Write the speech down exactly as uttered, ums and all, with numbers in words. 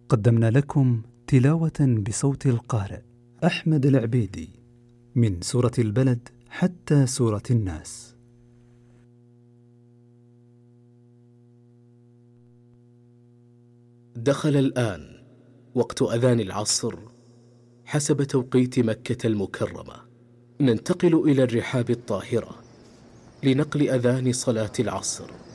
قدمنا لكم تلاوة بصوت القارئ أحمد العبيدي من سورة البلد حتى سورة الناس. دخل الآن وقت أذان العصر حسب توقيت مكة المكرمة. ننتقل إلى الرحاب الطاهرة لنقل أذان صلاة العصر.